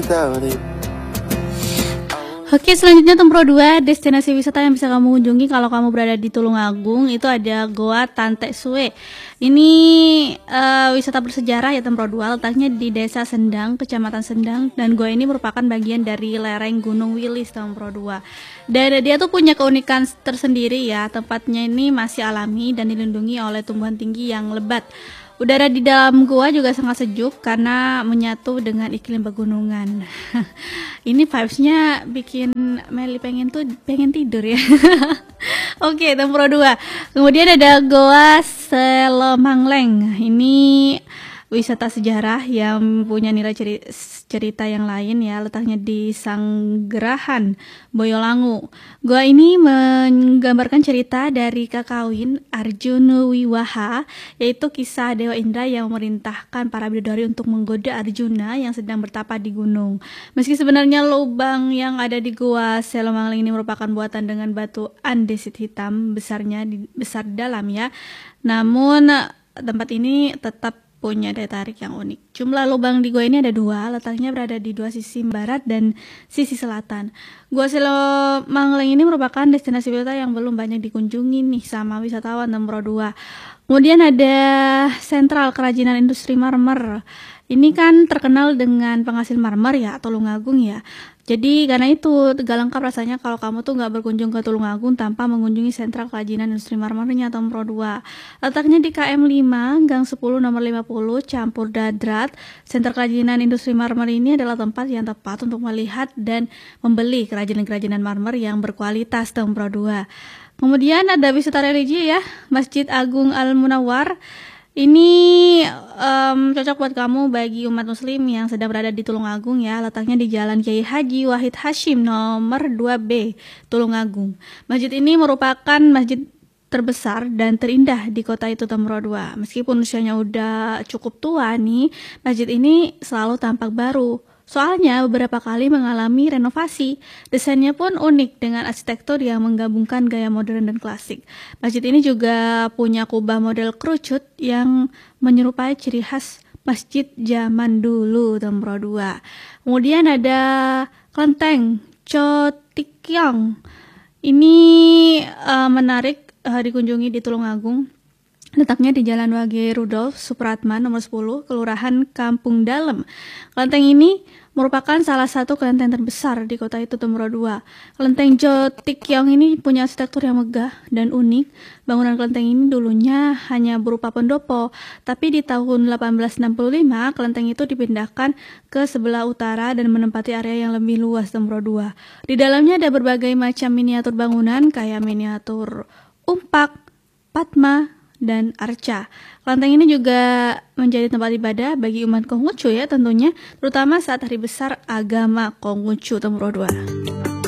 without it. Oke, selanjutnya Tempro 2, destinasi wisata yang bisa kamu kunjungi kalau kamu berada di Tulungagung itu ada Goa Tante Sue. Ini wisata bersejarah ya Tempro 2, letaknya di Desa Sendang, Kecamatan Sendang, dan goa ini merupakan bagian dari lereng Gunung Wilis Tempro 2. Dan dia tuh punya keunikan tersendiri ya, tempatnya ini masih alami dan dilindungi oleh tumbuhan tinggi yang lebat. Udara di dalam gua juga sangat sejuk karena menyatu dengan iklim pegunungan. Ini vibes-nya bikin Meli pengen tidur ya. Oke, Tempro 2. Kemudian ada Goa Selomangleng. Ini wisata sejarah yang punya nilai cerita yang lain ya, letaknya di Sanggerahan, Boyolangu. Gua ini menggambarkan cerita dari Kakawin Arjuna Wiwaha, yaitu kisah Dewa Indra yang memerintahkan para bidadari untuk menggoda Arjuna yang sedang bertapa di gunung. Meski sebenarnya lubang yang ada di Gua Selomangling ini merupakan buatan dengan batu andesit hitam besar dalam ya, namun tempat ini tetap punya daya tarik yang unik. Jumlah lubang di gua ini ada 2, letaknya berada di 2 sisi barat dan sisi selatan. Gua Selomangling ini merupakan destinasi wisata yang belum banyak dikunjungi nih sama wisatawan Tempro 2. Kemudian ada Sentral Kerajinan Industri Marmer. Ini kan terkenal dengan penghasil marmer ya, Tulungagung ya. Jadi karena itu gak lengkap rasanya kalau kamu tuh gak berkunjung ke Tulungagung tanpa mengunjungi Sentral Kerajinan Industri Marmernya Tempro 2. Letaknya di KM 5, Gang 10 nomor 50, Campur Dadrat. Sentral Kerajinan Industri Marmer ini adalah tempat yang tepat untuk melihat dan membeli kerajinan-kerajinan marmer yang berkualitas Tempro 2. Kemudian ada wisata religi ya, Masjid Agung Al-Munawwar. Ini cocok buat kamu bagi umat muslim yang sedang berada di Tulungagung ya. Letaknya di Jalan Kiai Haji Wahid Hashim nomor 2B, Tulungagung. Masjid ini merupakan masjid terbesar dan terindah di kota itu Tempro 2. Meskipun usianya udah cukup tua nih, masjid ini selalu tampak baru. Soalnya beberapa kali mengalami renovasi. Desainnya pun unik dengan arsitektur yang menggabungkan gaya modern dan klasik. Masjid ini juga punya kubah model kerucut yang menyerupai ciri khas masjid zaman dulu Tempro 2. Kemudian ada Kelenteng Chotikyong. Ini menarik dikunjungi di Tulungagung. Letaknya di Jalan Wage Rudolf Supratman nomor 10, Kelurahan Kampung Dalem. Kelenteng ini merupakan salah satu kelenteng terbesar di kota itu Tempro 2. Kelenteng Chotikyong ini punya arsitektur yang megah dan unik. Bangunan kelenteng ini dulunya hanya berupa pendopo, tapi di tahun 1865 kelenteng itu dipindahkan ke sebelah utara dan menempati area yang lebih luas Tempro 2. Di dalamnya ada berbagai macam miniatur bangunan kayak miniatur Umpak, Padma, dan Arca. Kelenteng ini juga menjadi tempat ibadah bagi umat Konghucu ya tentunya, terutama saat hari besar agama Konghucu Tempro 2.